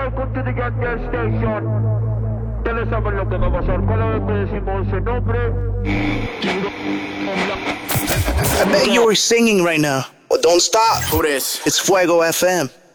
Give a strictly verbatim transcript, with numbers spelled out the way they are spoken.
welcome to the Gas Station. Ustedes saben lo que va a pasar. Cada vez que decimos ese nombre, I bet you were singing right now. Well, don't stop. Who this? It's Fuego F M.